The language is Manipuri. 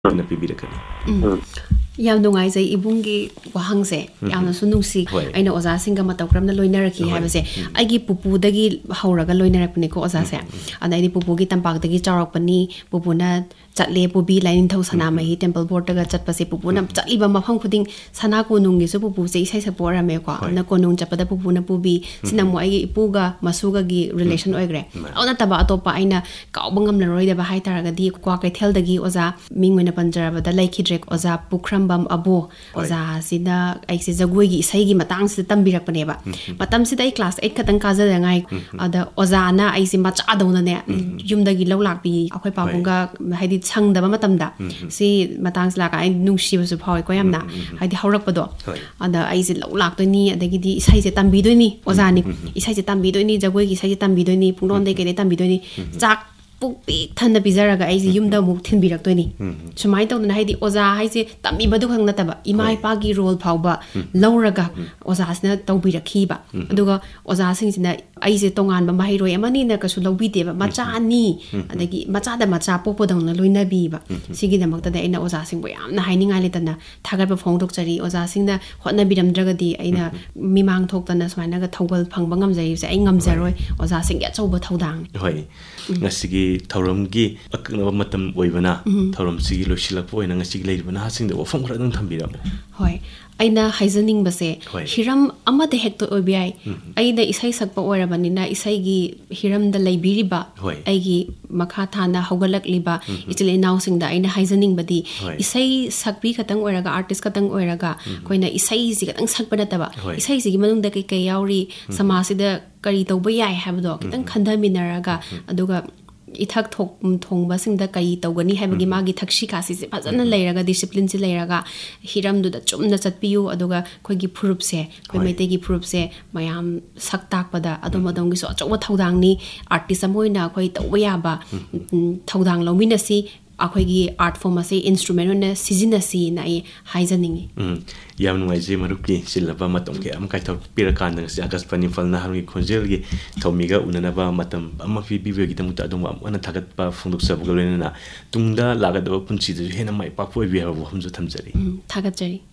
ꯅ ꯄꯤꯕꯤꯔꯛꯀꯅꯤ ꯌꯥꯝ ꯅꯨꯡꯉꯥꯏꯖꯩ ꯏꯕꯨꯡꯒꯤ ꯋꯥꯍꯪꯁꯦ ꯌꯥꯝꯅꯁꯨ ꯅꯨꯡꯁꯤ ꯑꯩꯅ ꯑꯣꯖꯥꯁꯤꯡꯒ ꯃꯇꯧ ꯀꯔꯝꯅ ꯂꯣꯏꯅꯔꯛꯈꯤ ꯍꯥꯏꯕꯁꯦ ꯑꯩꯒꯤ ꯄꯨꯄꯨꯗꯒꯤ ꯍꯧꯔꯒ ꯂꯣꯏꯅꯔꯛꯄꯅꯤꯀꯣ ꯑꯣꯖꯥꯁꯦ ꯑꯗ ꯑꯩꯗꯤ ꯄꯨꯄꯨꯒꯤ ꯇꯝꯄꯥꯛꯇꯒꯤ ꯆꯥꯎꯔꯛꯄꯅꯤ ꯄꯨꯄꯨꯅ ꯆꯠꯂꯦ ꯄꯨꯕꯤ ꯂꯥꯏꯅꯤꯡꯊꯧ ꯁꯅꯥꯃꯍꯤ ꯇꯦꯝꯄꯜ ꯕꯣꯔꯗꯇꯒ ꯆꯠꯄꯁꯦ ꯄꯨꯄꯨꯅ ꯆꯠꯂꯤꯕ ꯃꯐꯝ ꯈꯨꯗꯤꯡ ꯁꯅꯥ ꯀꯣꯅꯨꯡꯒꯤꯁꯨ ꯄꯨꯄꯨꯁꯦ ꯏꯁꯩ ꯁꯛꯄ ꯑꯣꯏꯔꯝꯃꯦꯀꯣ ꯑꯗꯨꯅ ꯀꯣꯅꯨꯡ ꯆꯠꯄꯗ ꯄꯨꯄꯨꯅ ꯄꯨꯕꯤ ꯁꯤꯅ ꯑꯃꯨꯛ ꯑꯩꯒꯤ ꯏꯄꯨꯒ ꯃꯁꯨꯒꯒꯤ ꯔꯤꯂꯦꯁꯟ ꯑꯣꯏꯈ꯭ꯔꯦ ꯑꯗꯨ ꯅꯠꯇꯕ ꯑꯇꯣꯞꯄ ꯑꯩꯅ ꯀꯥꯎꯕ ꯉꯝꯂꯔꯣꯏꯗꯕ ꯍꯥꯏꯇꯥꯔꯒꯗꯤ ꯀ꯭ꯋꯥ ꯀꯩꯊꯦꯜꯗꯒꯤ ꯑꯣꯖꯥ ꯃꯤꯡ ꯑꯣꯏꯅ ꯄꯟꯖꯔꯕꯗ ꯂꯩꯈꯤꯗ꯭ꯔꯦ ꯑꯣꯖꯥ ꯄꯨꯈ꯭ꯔꯝꯕꯝ ꯑꯕꯣ ꯑꯣꯖꯥꯁꯤꯅ ꯑꯩꯁꯦ ꯖꯒꯣꯏꯒꯤ ꯏꯁꯩꯒꯤ ꯃꯇꯥꯡꯁꯤꯗ ꯇꯝꯕꯤꯔꯛꯄꯅꯦꯕ ꯃꯇꯝꯁꯤꯗ ꯑꯩ ꯀ꯭ꯂꯥꯁ 8 ꯈꯛꯇꯪ ꯀꯥꯖꯗꯉꯥꯏ ꯑꯗ ꯑꯣꯖꯥꯅ ꯑꯩꯁꯦ ꯃꯆꯥꯗꯧꯅꯅꯦ ꯌꯨꯝꯗꯒꯤ ꯂꯧ ꯂꯥꯛꯄꯤ ꯑꯩꯈꯣꯏ ꯄꯥꯕꯨꯡꯒ ꯍꯥꯏꯗꯤ ꯁꯪꯗꯕ ꯃꯇꯝꯗ ꯁꯤ ꯃꯇꯥꯡꯁꯤ ꯂꯥꯛꯀ ꯑꯩ ꯅꯨꯡꯁꯤꯕꯁꯨ ꯐꯥꯎꯋꯦꯀꯣ ꯌꯥꯝꯅ ꯍꯥꯏꯗꯤ ꯍꯧꯔꯛꯄꯗꯣ ꯑꯗ ꯑꯩꯁꯦ ꯂꯧ ꯂꯥꯛꯇꯣꯏꯅꯤ ꯑꯗꯒꯤꯗꯤ ꯏꯁꯩꯁꯦ ꯇꯝꯕꯤꯗꯣꯏꯅꯤ ꯑꯣꯖꯥꯅꯤ ꯏꯁꯩꯁꯦ ꯇꯝꯕꯤꯗꯣꯏꯅꯤ ꯖꯒꯣꯏꯒꯤ ꯏꯁꯩꯁꯦ ꯇꯝꯕꯤꯗꯣꯏꯅꯤ ꯄꯨꯡꯂꯣꯟꯗꯩ ꯀꯩꯗꯩ ꯇꯝꯕꯤꯗꯣꯏꯅꯤ ꯆꯥꯛ ꯄꯨꯛ ꯄꯤꯛ ꯊꯟꯅ ꯄꯤꯖꯔꯒ ꯑꯩꯁꯦ ꯌꯨꯝꯗ ꯑꯃꯨꯛ ꯊꯤꯟꯕꯤꯔꯛꯇꯣꯏꯅꯤ ꯁꯨꯃꯥꯏꯅ ꯇꯧꯗꯅ ꯍꯥꯏꯗꯤ ꯑꯣꯖꯥ ꯍꯥꯏꯁꯦ ꯇꯝꯕꯤꯕꯗꯨ ꯈꯛ ꯅꯠꯇꯕ ꯏꯃꯥ ꯏꯄꯥꯒꯤ ꯔꯣꯜ ꯐꯥꯎꯕ ꯂꯧꯔꯒ ꯑꯣꯖꯥꯁꯤꯅ ꯇꯧꯕꯤꯔꯛꯈꯤꯕ ꯑꯗꯨꯒ ꯑꯣꯖꯥꯁꯤꯡꯁꯤꯅ ꯑꯩꯁꯦ ꯇꯣꯉꯥꯟꯕ ꯃꯍꯩꯔꯣꯏ ꯑꯃꯅꯤꯅ ꯀꯩꯁꯨ ꯂꯧꯕꯤꯗꯦꯕ ꯃꯆꯥꯅꯤ ꯑꯗꯒꯤ ꯃꯆꯥꯗ ꯃꯆꯥ ꯄꯣꯛꯄꯗꯧꯅ ꯂꯣꯏꯅꯕꯤꯕ ꯁꯤꯒꯤꯗꯃꯛꯇꯗ ꯑꯩꯅ ꯑꯣꯖꯥꯁꯤꯡꯕꯨ ꯌꯥꯝꯅ ꯍꯥꯏꯅꯤꯡꯉꯥꯏ ꯂꯩꯇꯅ ꯊꯥꯒꯠꯄ ꯐꯣꯡꯗꯣꯛꯆꯔꯤ ꯑꯣꯖꯥꯁꯤꯡꯅ ꯍꯣꯠꯅꯕꯤꯔꯝꯗ꯭ꯔꯒꯗꯤ ꯑꯩꯅ ꯃꯤꯃꯥꯡ ꯊꯣꯛꯇꯅ ꯁꯨꯃꯥꯏꯅꯒ ꯊꯧꯒꯜ ꯐꯪꯕ ꯉꯝꯖꯔꯤꯕꯁꯦ ꯑꯩ ꯉꯝꯖꯔꯣꯏ ꯑꯣꯖꯥꯁꯤꯡꯒꯤ ꯑꯆꯧꯕ ꯊꯧꯗꯥꯡꯅꯤ ꯍꯣꯏ ꯉꯁꯤꯒꯤ ꯊꯧꯔꯝꯒꯤ ꯑꯀꯛꯅꯕ ꯃꯇꯝ ꯑꯣꯏꯕꯅ ꯊꯧꯔꯝꯁꯤꯒꯤ ꯂꯣꯏꯁꯤꯜꯂꯛꯄ ꯑꯣꯏꯅ ꯉꯁꯤꯒꯤ ꯂꯩꯔꯤꯕ ꯅꯍꯥꯁꯤꯡꯗ ꯋꯥꯐꯝ ꯈꯔ ꯑꯗꯨꯝ ꯊꯝꯕꯤꯔꯝꯃꯨ ꯍꯣꯏ ꯑꯩꯅ ꯍꯥꯏꯖꯅꯤꯡꯕꯁꯦ ꯍꯤꯔꯝ ꯑꯃꯗ ꯍꯦꯛꯇ ꯑꯣꯏꯕ ꯌꯥꯏ ꯑꯩꯅ ꯏꯁꯩ ꯁꯛꯄ ꯑꯣꯏꯔꯕꯅꯤꯅ ꯏꯁꯩꯒꯤ ꯍꯤꯔꯝꯗ ꯂꯩꯕꯤꯔꯤꯕ ꯑꯩꯒꯤ ꯃꯈꯥ ꯊꯥꯅ ꯍꯧꯒꯠꯂꯛꯂꯤꯕ ꯏꯆꯤꯜ ꯏꯅꯥꯎꯁꯤꯡꯗ ꯑꯩꯅ ꯍꯥꯏꯖꯅꯤꯡꯕꯗꯤ ꯏꯁꯩ ꯁꯛꯄꯤ ꯈꯛꯇꯪ ꯑꯣꯏꯔꯒ ꯑꯥꯔꯇꯤꯁ ꯈꯛꯇꯪ ꯑꯣꯏꯔꯒ ꯑꯩꯈꯣꯏꯅ ꯏꯁꯩꯁꯤ ꯈꯛꯇꯪ ꯁꯛꯄ ꯅꯠꯇꯕ ꯏꯁꯩꯁꯤꯒꯤ ꯃꯅꯨꯡꯗ ꯀꯩ ꯌꯥꯎꯔꯤ ꯁꯃꯥꯖꯁꯤꯗ ꯀꯔꯤ ꯇꯧꯕ ꯌꯥꯏ ꯍꯥꯏꯕꯗꯣ ꯈꯤꯇꯪ ꯈꯟꯊꯃꯤꯟꯅꯔꯒ ꯑꯗꯨꯒ ꯏꯊꯛ ꯊꯣꯡꯕꯁꯤꯡꯗ ꯀꯔꯤ ꯇꯧꯒꯅꯤ ꯍꯥꯏꯕꯒꯤ ꯃꯥꯒꯤ ꯊꯛꯁꯤ ꯈꯥꯁꯤꯁꯦ ꯐꯖꯅ ꯂꯩꯔꯒ ꯗꯤꯁꯤꯄ꯭ꯂꯤꯟꯁꯤ ꯂꯩꯔꯒ ꯍꯤꯔꯝꯗꯨꯗ ꯆꯨꯝꯅ ꯆꯠꯄꯤꯌꯨ ꯑꯗꯨꯒ ꯑꯩꯈꯣꯏꯒꯤ ꯐꯨꯔꯨꯞꯁꯦ ꯑꯩꯈꯣꯏ ꯃꯩꯇꯩꯒꯤ ꯐꯨꯔꯨꯞꯁꯦ ꯃꯌꯥꯝ ꯁꯛ ꯇꯥꯛꯄꯗ ꯑꯗꯣꯝꯒꯤꯁꯨ ꯑꯆꯧꯕ ꯊꯧꯗꯥꯡꯅꯤ ꯑꯥꯔꯇꯤꯁ ꯑꯃ ꯑꯣꯏꯅ ꯑꯩꯈꯣꯏ ꯇꯧꯕ ꯌꯥꯕ ꯊꯧꯗꯥꯡ ꯂꯧꯃꯤꯟꯅꯁꯤ ꯑꯩꯈꯣꯏꯒꯤ ꯑꯥꯔꯠ ꯐꯣꯝ ꯑꯁꯤ ꯏꯟꯁꯇ꯭ꯔꯨꯃꯦꯟ ꯑꯣꯏꯅ ꯁꯤꯖꯤꯟꯅꯁꯤꯅ ꯑꯩ ꯍꯥꯏꯖꯅꯤꯡꯉꯤ ꯌꯥꯝ ꯅꯨꯡꯉꯥꯏꯖꯩ ꯃꯔꯨꯞꯀꯤ ꯆꯤꯜꯂꯕ ꯃꯇꯝ ꯀꯌꯥ ꯑꯃ ꯀꯥꯏꯊꯣꯛꯄꯤꯔꯀꯥꯟꯗ ꯉꯁꯤ ꯑꯥꯒꯁꯠ 14 ꯅꯍꯥꯔꯣꯜꯒꯤ ꯈꯣꯟꯖꯦꯜꯒꯤ ꯊꯧꯃꯤꯒ ꯎꯅꯅꯕ ꯃꯇꯝ ꯑꯃ ꯄꯤꯕꯤꯕꯒꯤꯗꯃꯛꯇ ꯑꯗꯣꯝꯕꯨ ꯑꯃꯨꯛ ꯍꯟꯅ ꯊꯥꯒꯠꯄ ꯐꯣꯡꯗꯣꯛꯆꯕꯒ ꯂꯣꯏꯅꯅ ꯇꯨꯡꯗ ꯂꯥꯛꯀꯗꯕ ꯄꯨꯟꯁꯤꯗꯁꯨ ꯍꯦꯟꯅ ꯃꯥꯏ ꯄꯥꯛꯄ ꯑꯣꯏꯕꯤꯌꯨ ꯍꯥꯏꯕ ꯋꯥꯐꯝꯁꯨ ꯊꯝꯖꯔꯤ ꯊꯥꯒꯠꯆꯔꯤ